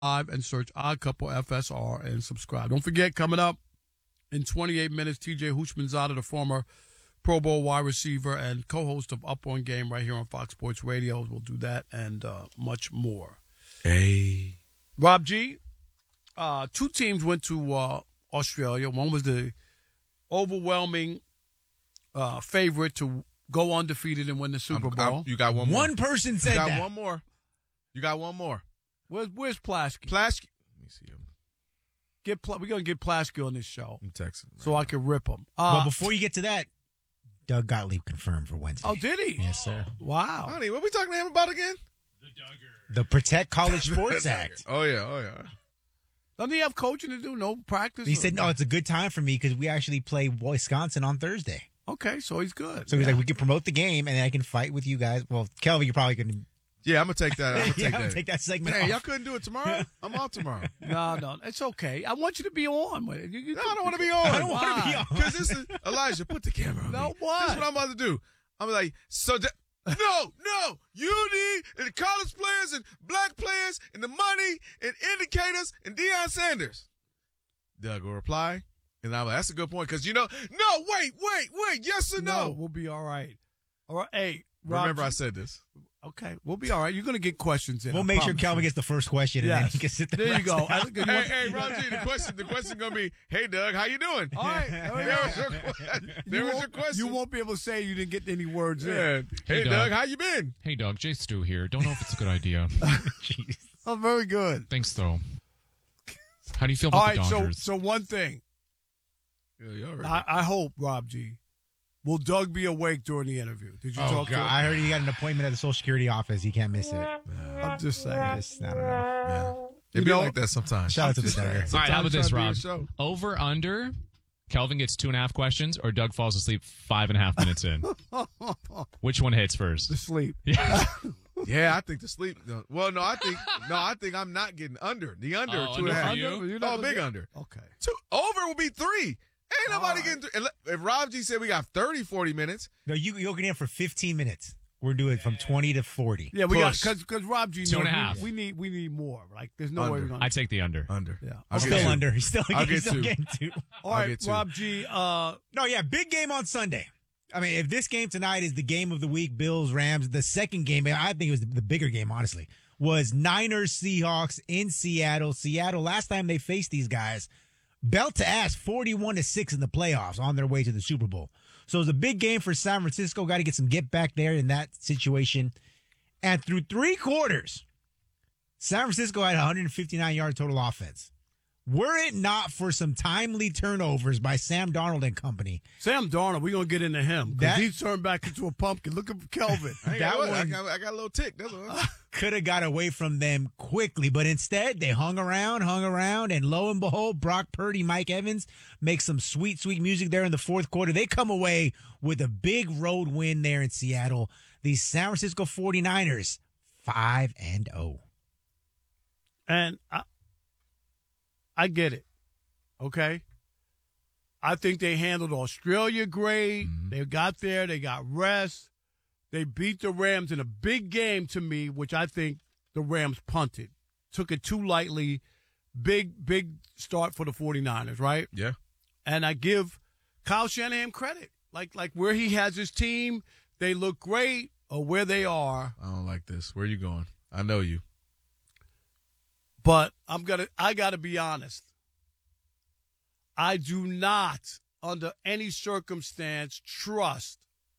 and search Odd Couple FSR and subscribe. Don't forget, coming up in 28 minutes, TJ Houshmandzadeh, the former Pro Bowl wide receiver and co-host of Up On Game right here on Fox Sports Radio. We'll do that and much more. Hey. Rob G, two teams went to Australia. One was the overwhelming favorite to go undefeated and win the Super Bowl. You got one more. One person said that. You got one more. You got one more. Where's Plasky? Plasky. Let me see him. We're going to get Plasky on this show. I'm texting. So I can rip him. Well, before you get to that, Doug Gottlieb confirmed for Wednesday. Oh, did he? Yes, sir. Wow. Honey, what are we talking to him about again? The Protect College Sports Act. Oh, yeah. Doesn't he have coaching to do? No practice? He said, no, it's a good time for me because we actually play Wisconsin on Thursday. Okay, so he's good. So he's like, we can promote the game, and then I can fight with you guys. Well, Kelvin, you're probably going to... Yeah, I'm going to take that. I'm going to take that segment Hey, off. y'all couldn't do it tomorrow? I'm off tomorrow. No, it's okay. I want you to be on with it. No, I don't want to be on. I don't want to be on. Because this is... Elijah, put the camera on No, me. what? This is what I'm about to do. I'm like, no, you need the college players and black players and the money and indicators and Deion Sanders. Doug will reply, and I'm like, that's a good point, because no, wait, yes or no? We'll be all right. All right, hey, Rob, Remember I said this. Okay, we'll be all right. You're going to get questions in. We'll make sure Kelvin gets the first question, and then he can sit there. There you go. Hey, Rob G, the question going to be, hey, Doug, how you doing? All right. There was your question. You won't be able to say you didn't get any words in. Hey, Hey, Doug, how you been? Hey, Doug, Jay Stu here. Don't know if it's a good idea. Jeez. Oh, very good. Thanks, though. How do you feel All about right, the Dodgers? so one thing. Yeah, you already. I hope, Rob G, will Doug be awake during the interview? Did you Oh, talk to God. him? I heard he got an appointment at the Social Security office. He can't miss it. I'm just saying. I don't know. Yeah. It be like that sometimes. Shout out to the Duggar. All right, how about this, Sometimes Rob? trying to be a Over, under, Kelvin gets 2.5 questions, or Doug falls asleep 5.5 minutes in. Which one hits first? The sleep. Yeah, I think the sleep. Well, no, I think I'm not getting under. The under Oh, 2.5. under for you? Oh, big under. Okay. Over will be 3. Ain't nobody getting 3. If Rob G said we got 30, 40 minutes. No, you can in for 15 minutes. We're doing it from 20 to 40. Yeah, we got Push. because Rob G. 2.5. We need more. Like, there's no Under. way we're gonna. I take the under. Under. Yeah. I'll Still get 2. under. He's still I'll get 2. getting 2. All I'll right, get 2. Rob G. No, yeah, big game on Sunday. I mean, if this game tonight is the game of the week, Bills, Rams, the second game, I think it was the bigger game, honestly, was Niners, Seahawks in Seattle. Seattle, last time they faced these guys, belt to ass 41-6 in the playoffs on their way to the Super Bowl. So it was a big game for San Francisco. Got to get some get back there in that situation. And through 3 quarters, San Francisco had 159 yard total offense. Were it not for some timely turnovers by Sam Darnold and company. Sam Darnold, we're going to get into him. Because That- he's turned back into a pumpkin. Look at Kelvin. I that one- I got a little tick. That's all. Could have got away from them quickly, but instead they hung around, and lo and behold, Brock Purdy, Mike Evans make some sweet, sweet music there in the fourth quarter. They come away with a big road win there in Seattle. These San Francisco 49ers, 5-0. And I get it. Okay? I think they handled Australia great. Mm-hmm. They got there. They got rest. They beat the Rams in a big game to me, which I think the Rams punted. Took it too lightly. Big start for the 49ers, right? Yeah. And I give Kyle Shanahan credit. Like where he has his team, they look great, or where they are. I don't like this. Where you going? I know you. But I gotta be honest. I do not, under any circumstance, trust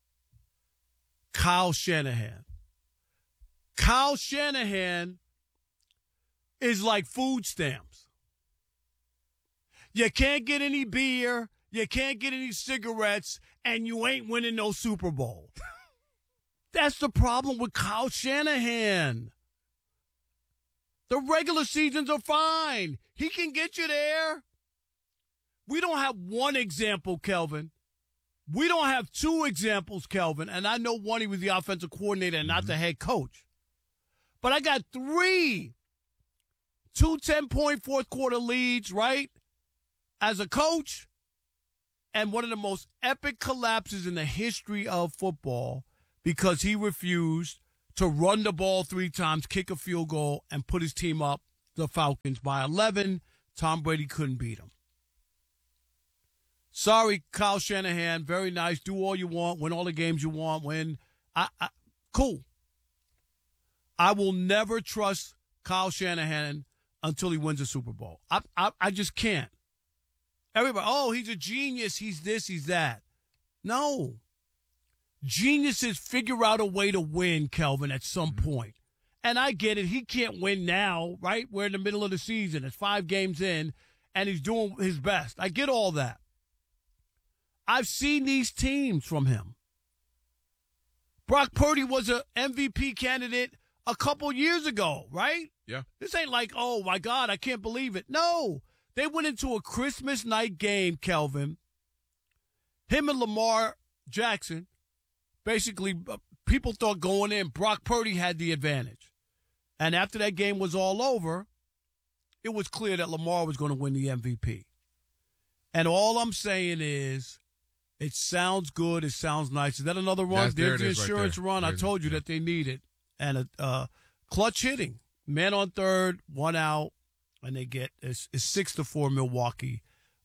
Kyle Shanahan. Kyle Shanahan is like food stamps. You can't get any beer, you can't get any cigarettes, and you ain't winning no Super Bowl. That's the problem with Kyle Shanahan. The regular seasons are fine. He can get you there. We don't have one example, Kelvin. We don't have 2 examples, Kelvin. And I know one, he was the offensive coordinator and not the head coach. But I got 3 2 10-point fourth quarter leads, right? As a coach. And one of the most epic collapses in the history of football because he refused to run the ball 3 times, kick a field goal, and put his team up the Falcons by 11. Tom Brady couldn't beat them. Sorry, Kyle Shanahan. Very nice. Do all you want. Win all the games you want. Win. Cool. I will never trust Kyle Shanahan until he wins a Super Bowl. I just can't. Everybody, oh, he's a genius. He's this, he's that. No. Geniuses figure out a way to win, Kelvin, at some point. And I get it. He can't win now, right? We're in the middle of the season. It's 5 games in, and he's doing his best. I get all that. I've seen these teams from him. Brock Purdy was an MVP candidate a couple years ago, right? Yeah. This ain't like, oh, my God, I can't believe it. No. They went into a Christmas night game, Kelvin. Him and Lamar Jackson, basically, people thought going in, Brock Purdy had the advantage. And after that game was all over, it was clear that Lamar was going to win the MVP. And all I'm saying is, it sounds good. It sounds nice. Is that another run? There's the insurance run. I told you that they need it. And a clutch hitting. Man on third, 1 out, and they get it's 6-4 Milwaukee,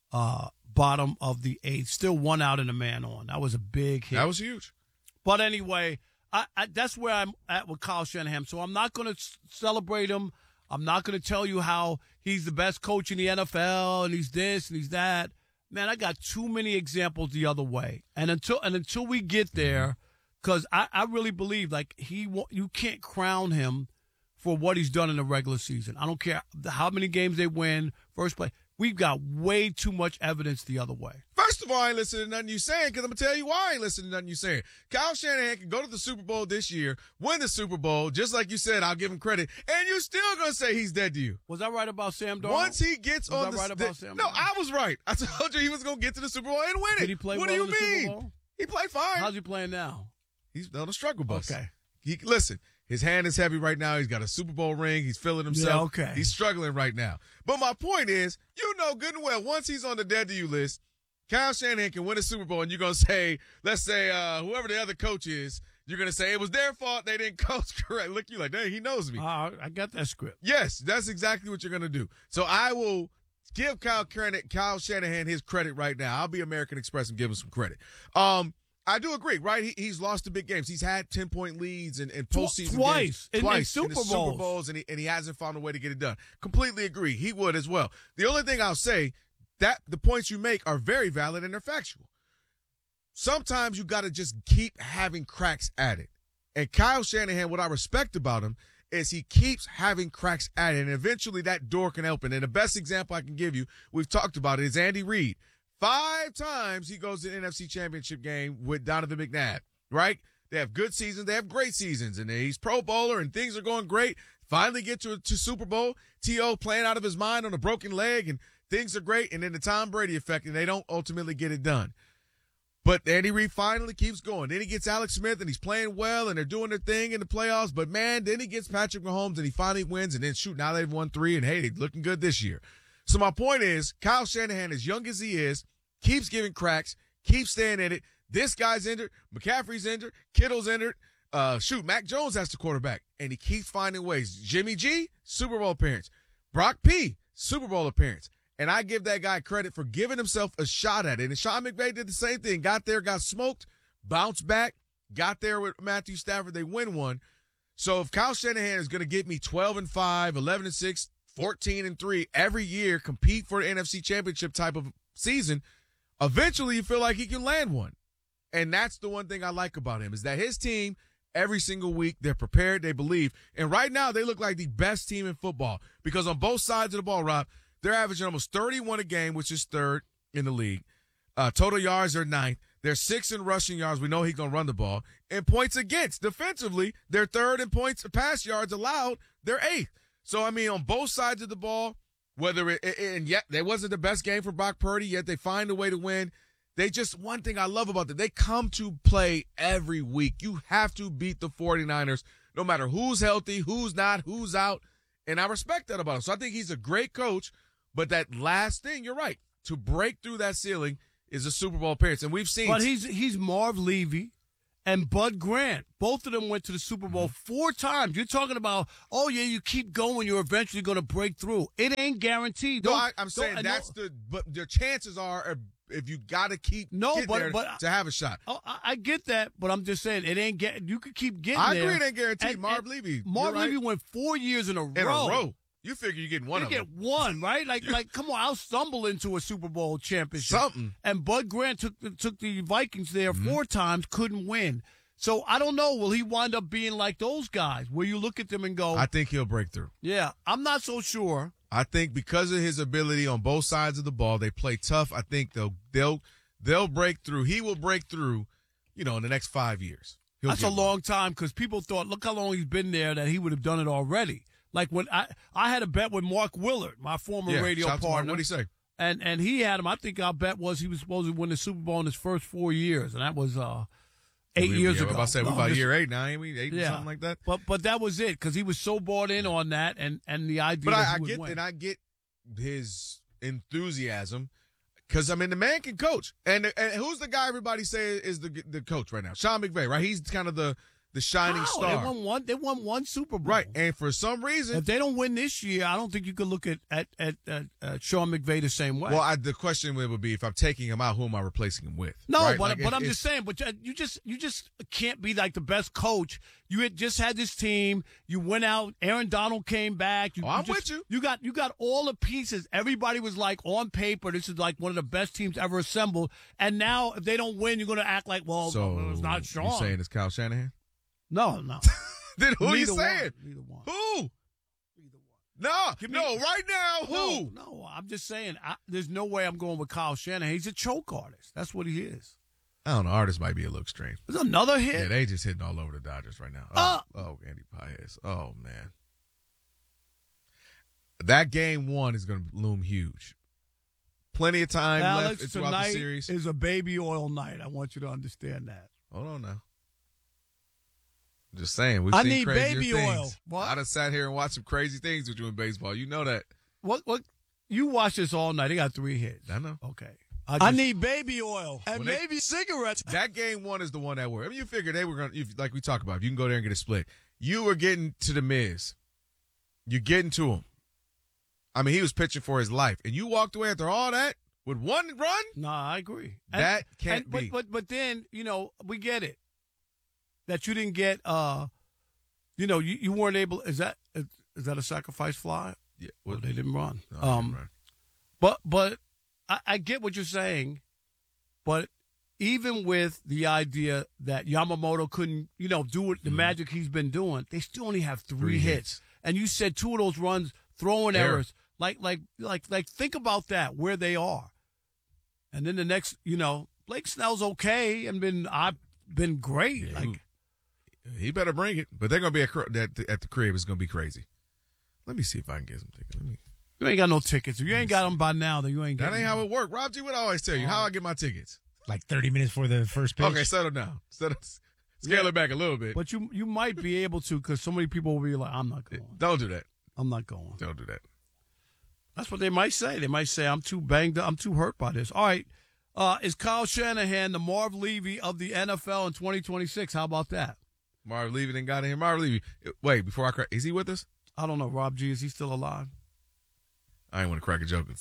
bottom of the 8th. Still 1 out and a man on. That was a big hit. That was huge. But anyway, that's where I'm at with Kyle Shanahan. So I'm not going to celebrate him. I'm not going to tell you how he's the best coach in the NFL and he's this and he's that. Man, I got too many examples the other way. And until we get there, because I really believe like you can't crown him for what he's done in the regular season. I don't care how many games they win, first play. We've got way too much evidence the other way. First of all, I ain't listening to nothing you saying because I'm going to tell you why I ain't listening to nothing you saying. Kyle Shanahan can go to the Super Bowl this year, win the Super Bowl, just like you said, I'll give him credit, and you still going to say he's dead to you. Was I right about Sam Darnold? Once he gets on the right about Sam No, Darnold? I was right. I told you he was going to get to the Super Bowl and win it. Did he play what well do you in the Super mean? Bowl? He played fine. How's he playing now? He's on a struggle bus. Okay. Listen, his hand is heavy right now. He's got a Super Bowl ring. He's feeling himself. Yeah, okay. He's struggling right now. But my point is, you know good and well, once he's on the dead to you list, Kyle Shanahan can win a Super Bowl, and you're going to say, let's say whoever the other coach is, you're going to say it was their fault they didn't coach correct. Look, you like, dang, he knows me. I got that script. Yes, that's exactly what you're going to do. So I will give Kyle Shanahan his credit right now. I'll be American Express and give him some credit. I do agree, right? He's lost the big games. He's had 10-point leads in postseason twice games. Twice in in the Super Super Bowls, and he hasn't found a way to get it done. Completely agree. He would as well. The only thing I'll say, that the points you make are very valid and they're factual. Sometimes you got to just keep having cracks at it. And Kyle Shanahan, what I respect about him is he keeps having cracks at it, and eventually that door can open. And the best example I can give you, we've talked about it, is Andy Reid. 5 times he goes to the NFC Championship game with Donovan McNabb, right? They have good seasons. They have great seasons. And he's Pro Bowler, and things are going great. Finally get to Super Bowl. T.O. playing out of his mind on a broken leg, and things are great. And then the Tom Brady effect, and they don't ultimately get it done. But Andy Reid finally keeps going. Then he gets Alex Smith, and he's playing well, and they're doing their thing in the playoffs. But, man, then he gets Patrick Mahomes, and he finally wins. And then, shoot, now they've won 3, and, hey, they're looking good this year. So my point is, Kyle Shanahan, as young as he is, keeps giving cracks, keeps staying in it. This guy's injured. McCaffrey's injured. Kittle's injured. Mac Jones has the quarterback, and he keeps finding ways. Jimmy G, Super Bowl appearance. Brock P, Super Bowl appearance. And I give that guy credit for giving himself a shot at it. And Sean McVay did the same thing. Got there, got smoked, bounced back, got there with Matthew Stafford. They win one. So if Kyle Shanahan is going to get me 12-5, 11-6, 14-3 every year, compete for the NFC Championship type of season, eventually you feel like he can land one. And that's the one thing I like about him, is that his team, every single week, they're prepared, they believe. And right now, they look like the best team in football because on both sides of the ball, Rob, they're averaging almost 31 a game, which is 3rd in the league. Total yards, they're 9th. They're 6th in rushing yards. We know he's going to run the ball. And points against, defensively, they're 3rd in points, pass yards allowed. They're 8th. So, I mean, on both sides of the ball, and yet they wasn't the best game for Brock Purdy, yet they find a way to win. One thing I love about them, they come to play every week. You have to beat the 49ers, no matter who's healthy, who's not, who's out. And I respect that about him. So I think he's a great coach. But that last thing, you're right, to break through that ceiling is a Super Bowl appearance. And we've seen. But he's Marv Levy, and Bud Grant. Both of them went to the Super Bowl 4 times. You're talking about, oh, yeah, you keep going, you're eventually going to break through. It ain't guaranteed. No, I'm saying but the chances are if you got to keep there to have a shot. Oh, I get that, but I'm just saying it ain't you could keep getting I there. agree it ain't guaranteed. Marv Levy. Marv Levy went 4 years in a row. You figure you're getting one of them. You get one, right? Like, come on, I'll stumble into a Super Bowl championship. Something. And Bud Grant took the Vikings there 4 times, couldn't win. So I don't know. Will he wind up being like those guys where you look at them and go, I think he'll break through. Yeah, I'm not so sure. I think because of his ability on both sides of the ball, they play tough. I think they'll break through. He will break through, in the next 5 years. That's a long time because people thought, look how long he's been there, that he would have done it already. Like when I had a bet with Mark Willard, my former radio partner. What did he say? And he had him. I think our bet was he was supposed to win the Super Bowl in his first 4 years, and that was 8 years ago. I say we're about year 8 now, ain't we? 8 or something like that. But that was it because he was so bought in on that and the idea. But I get his enthusiasm because the man can coach. And who's the guy everybody say is the coach right now? Sean McVay, right? He's kind of the shining star. They won one Super Bowl. Right. And for some reason, if they don't win this year, I don't think you could look at Sean McVay the same way. Well, the question would be, if I'm taking him out, who am I replacing him with? No, right? but I'm just saying. But you just can't be like the best coach. You had just had this team. You went out. Aaron Donald came back. I'm with you. You got all the pieces. Everybody was like, on paper, this is like one of the best teams ever assembled. And now, if they don't win, you're going to act like, well, it's not Sean. You're saying it's Kyle Shanahan? No. Then who are you saying? Neither one. Who? Neither one. No, right now, who? No, I'm just saying, there's no way I'm going with Kyle Shanahan. He's a choke artist. That's what he is. I don't know. Artists might be a little extreme. There's another hit. Yeah, they just hitting all over the Dodgers right now. Andy Paez. Oh, man. That game 1 is going to loom huge. Plenty of time Alex, left throughout the series. Tonight is a baby oil night. I want you to understand that. Hold on now. Just saying, we've I seen need crazier baby things. oil. What? I done sat here and watched some crazy things with you in baseball. You know that. What? You watch this all night. They got 3 hits. I know. Okay. I need baby oil and maybe cigarettes. That game 1 is the one that worked. You figured they were going to, like we talked about, if you can go there and get a split. You were getting to the Miz. You're getting to him. He was pitching for his life. And you walked away after all that with 1 run? No, I agree. That can't be. But then, we get it. That you didn't get, you weren't able. Is that a sacrifice fly? Yeah, well, they didn't run. No, they didn't run. But I get what you're saying. But even with the idea that Yamamoto couldn't, do the magic he's been doing, they still only have 3 hits. And you said 2 of those runs throwing errors. Like think about that where they are. And then the next, Blake Snell's okay and I've been great. Yeah, he better bring it, but they're gonna be at the crib. It's gonna be crazy. Let me see if I can get some tickets. You ain't got no tickets. If you ain't got them by now, then you ain't. That ain't how it works. Rob G would always tell you how I get my tickets. Like 30 minutes for the first pitch. Okay, settle down. Scale it back a little bit. But you might be able to because so many people will be like, I'm not going. Don't do that. I'm not going. Don't do that. That's what they might say. They might say, I'm too banged up. I'm too hurt by this. All right. Is Kyle Shanahan the Marv Levy of the NFL in 2026? How about that? Marv Levy didn't got in here. Marv Levy. Wait, before I crack, is he with us? I don't know. Rob G, is he still alive? I ain't want to crack a joke if,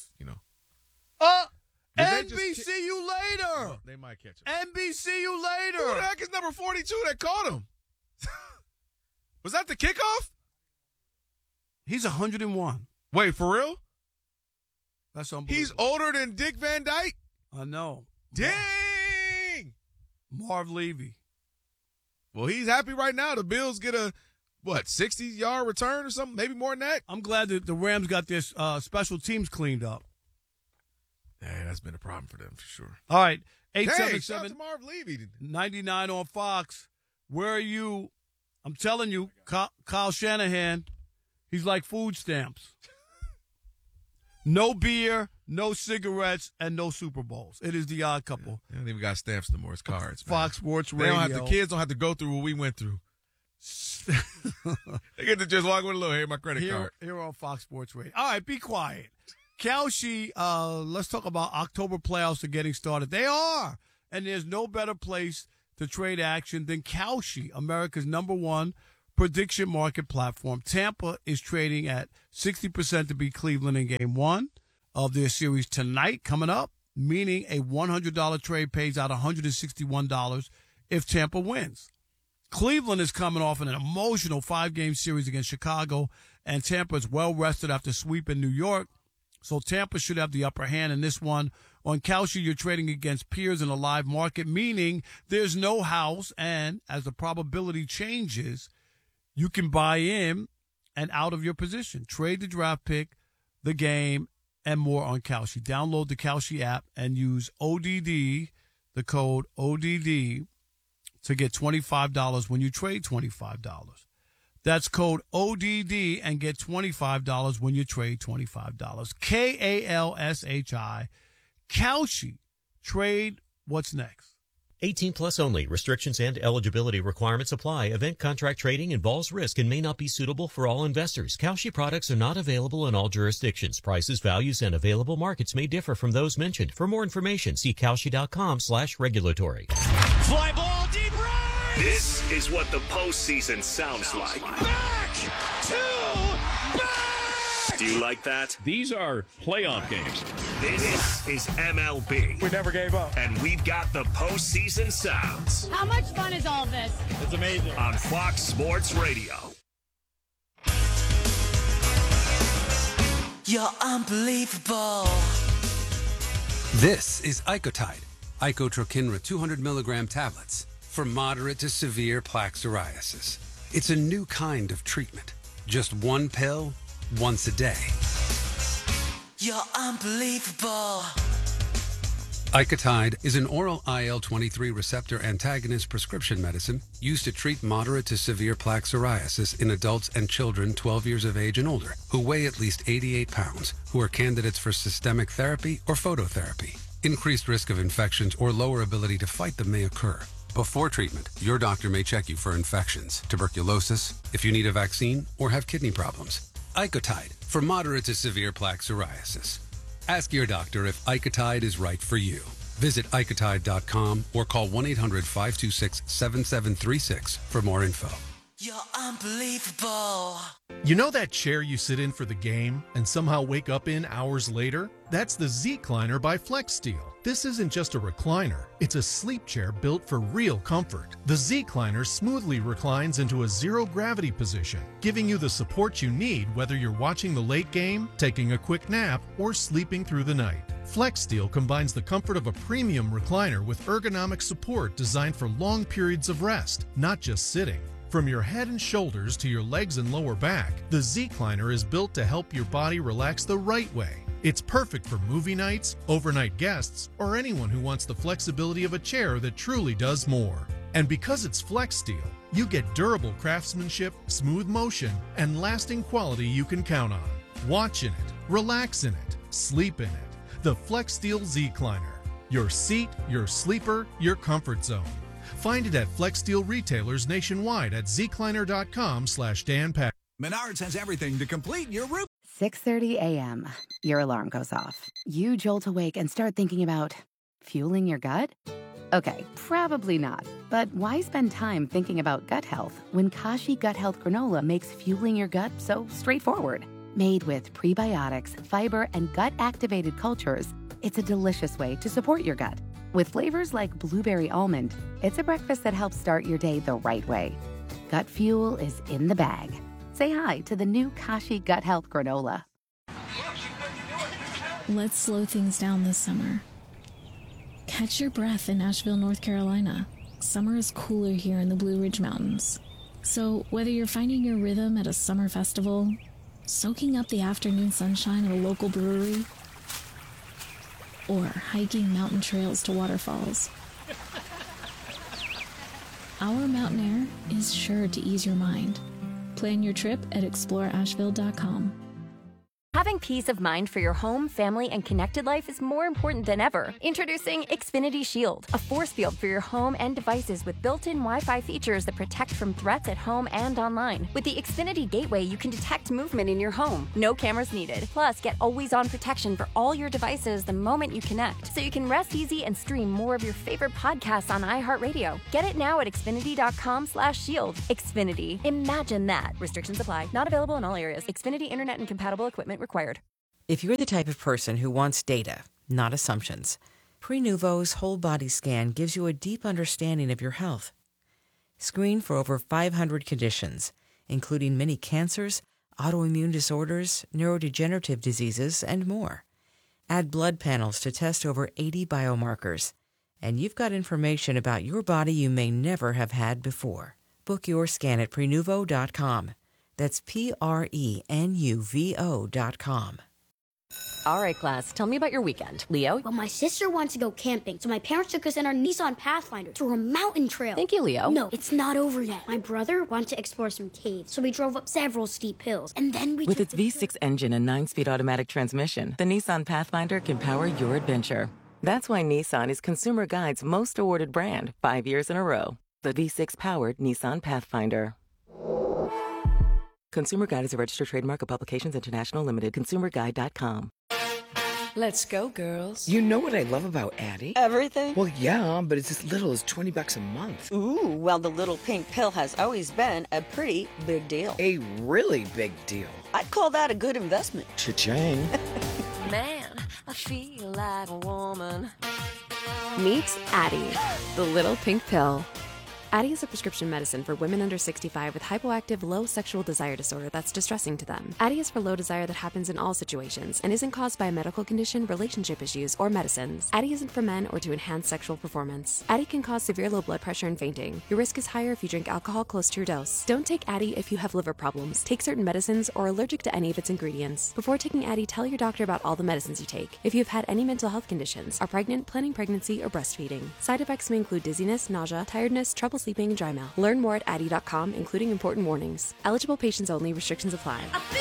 NBC you later. They might catch him. NBC you later. Who the heck is number 42 that caught him? Was that the kickoff? He's 101. Wait, for real? That's unbelievable. He's older than Dick Van Dyke? I know. Dang! Marv Levy. Well, he's happy right now. The Bills get a, 60-yard return or something? Maybe more than that? I'm glad that the Rams got their special teams cleaned up. Yeah, that's been a problem for them for sure. All right. Shout out to Marv Levy. 99 on Fox. Where are you? I'm telling you, Kyle Shanahan, he's like food stamps. No beer, no cigarettes, and no Super Bowls. It is the odd couple. They don't even got stamps no more. It's cards. Fox Sports Radio. The kids don't have to go through what we went through. They get to just walk with a little, hey, my credit card. Here on Fox Sports Radio. All right, be quiet. Kelce, let's talk about October playoffs are getting started. They are. And there's no better place to trade action than Kalshi, America's #1 prediction market platform. Tampa is trading at 60% to beat Cleveland in Game 1 of their series tonight coming up, meaning a $100 trade pays out $161 if Tampa wins. Cleveland is coming off an emotional 5-game series against Chicago, and Tampa is well rested after sweeping New York, so Tampa should have the upper hand in this one. On Kalshi, you're trading against peers in a live market, meaning there's no house, and as the probability changes, you can buy in and out of your position. Trade the draft pick, the game, and more on Kalshi. Download the Kalshi app and use ODD, the code ODD, to get $25 when you trade $25. That's code ODD and get $25 when you trade $25. KALSHI. Kalshi. Trade what's next. 18 plus only. Restrictions and eligibility requirements apply. Event contract trading involves risk and may not be suitable for all investors. Kalshi products are not available in all jurisdictions. Prices, values, and available markets may differ from those mentioned. For more information, see Kalshi.com/regulatory. Fly ball deep right! This is what the postseason sounds like. Back to back! Do you like that? These are playoff games. This is MLB. We never gave up. And we've got the postseason sounds. How much fun is all this? It's amazing. On Fox Sports Radio. You're unbelievable. This is Icotide, Icotrokinra 200 milligram tablets for moderate to severe plaque psoriasis. It's a new kind of treatment. Just one pill, once a day. You're unbelievable. Icotide is an oral IL-23 receptor antagonist prescription medicine used to treat moderate to severe plaque psoriasis in adults and children 12 years of age and older who weigh at least 88 pounds, who are candidates for systemic therapy or phototherapy. Increased risk of infections or lower ability to fight them may occur. Before treatment, your doctor may check you for infections, tuberculosis, if you need a vaccine, or have kidney problems. Icotide for moderate to severe plaque psoriasis. Ask your doctor if Icotide is right for you. Visit Icotide.com or call 1-800-526-7736 for more info. You're unbelievable. You know that chair you sit in for the game and somehow wake up in hours later? That's the Z-Cliner by FlexSteel. This isn't just a recliner, it's a sleep chair built for real comfort. The Z-Cliner smoothly reclines into a zero-gravity position, giving you the support you need whether you're watching the late game, taking a quick nap, or sleeping through the night. FlexSteel combines the comfort of a premium recliner with ergonomic support designed for long periods of rest, not just sitting. From your head and shoulders to your legs and lower back, the Z-Cliner is built to help your body relax the right way. It's perfect for movie nights, overnight guests, or anyone who wants the flexibility of a chair that truly does more. And because it's FlexSteel, you get durable craftsmanship, smooth motion, and lasting quality you can count on. Watch in it, relax in it, sleep in it. The FlexSteel Z-Cliner. Your seat, your sleeper, your comfort zone. Find it at FlexSteel retailers nationwide at zcliner.com/Dan Pack. Menards has everything to complete your route. 6:30 a.m. Your alarm goes off. You jolt awake and start thinking about fueling your gut? Okay, probably not. But why spend time thinking about gut health when Kashi Gut Health Granola makes fueling your gut so straightforward? Made with prebiotics, fiber, and gut-activated cultures, it's a delicious way to support your gut. With flavors like blueberry almond, it's a breakfast that helps start your day the right way. Gut fuel is in the bag. Say hi to the new Kashi Gut Health Granola. Let's slow things down this summer. Catch your breath in Asheville, North Carolina. Summer is cooler here in the Blue Ridge Mountains. So whether you're finding your rhythm at a summer festival, soaking up the afternoon sunshine at a local brewery, or hiking mountain trails to waterfalls, our mountain air is sure to ease your mind. Plan your trip at exploreasheville.com. Having peace of mind for your home, family, and connected life is more important than ever. Introducing Xfinity Shield, a force field for your home and devices with built-in Wi-Fi features that protect from threats at home and online. With the Xfinity Gateway, you can detect movement in your home. No cameras needed. Plus, get always-on protection for all your devices the moment you connect, so you can rest easy and stream more of your favorite podcasts on iHeartRadio. Get it now at Xfinity.com/shield. Xfinity. Imagine that. Restrictions apply. Not available in all areas. Xfinity Internet and compatible equipment required. If you're the type of person who wants data, not assumptions, Prenuvo's whole body scan gives you a deep understanding of your health. Screen for over 500 conditions, including many cancers, autoimmune disorders, neurodegenerative diseases, and more. Add blood panels to test over 80 biomarkers, and you've got information about your body you may never have had before. Book your scan at Prenuvo.com. That's Prenuvo.com. All right, class, tell me about your weekend. Leo? Well, my sister wants to go camping, so my parents took us in our Nissan Pathfinder through a mountain trail. Thank you, Leo. No, it's not over yet. My brother wanted to explore some caves, so we drove up several steep hills, and then we With its V6 engine and 9-speed automatic transmission, the Nissan Pathfinder can power your adventure. That's why Nissan is Consumer Guide's most awarded brand 5 years in a row. The V6-powered Nissan Pathfinder. Consumer Guide is a registered trademark of Publications International Limited. ConsumerGuide.com. Let's go, girls. You know what I love about Addie? Everything? Well, yeah, but it's as little as $20 a month. Ooh, well, the little pink pill has always been a pretty big deal. A really big deal. I'd call that a good investment. Cha-ching. Man, I feel like a woman. Meet Addie, the little pink pill. Addie is a prescription medicine for women under 65 with hypoactive low sexual desire disorder that's distressing to them. Addie is for low desire that happens in all situations and isn't caused by a medical condition, relationship issues, or medicines. Addie isn't for men or to enhance sexual performance. Addie can cause severe low blood pressure and fainting. Your risk is higher if you drink alcohol close to your dose. Don't take Addie if you have liver problems, take certain medicines, or are allergic to any of its ingredients. Before taking Addie, tell your doctor about all the medicines you take. If you have had any mental health conditions, are pregnant, planning pregnancy, or breastfeeding. Side effects may include dizziness, nausea, tiredness, trouble sleeping, and dry mouth. Learn more at Addie.com, including important warnings. Eligible patients only. Restrictions apply.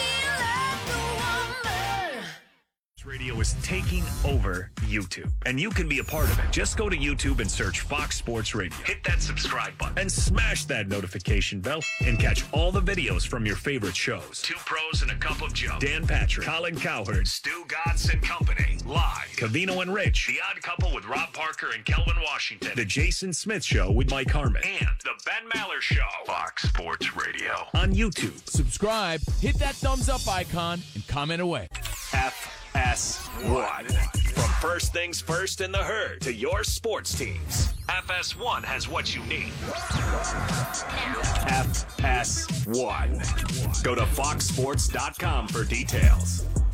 Radio is taking over YouTube, and you can be a part of it. Just go to YouTube and search Fox Sports Radio. Hit that subscribe button and smash that notification bell and catch all the videos from your favorite shows. Two Pros and a Cup of Joe, Dan Patrick, Colin Cowherd, Stu Gatz and Company, live, Covino and Rich, The Odd Couple with Rob Parker and Kelvin Washington, The Jason Smith Show with Mike Harmon, and The Ben Maller Show. Fox Sports Radio on YouTube. Subscribe, hit that thumbs up icon, and comment away. FS1. From first things first in the herd to your sports teams, FS1 has what you need. FS1. Go to foxsports.com for details.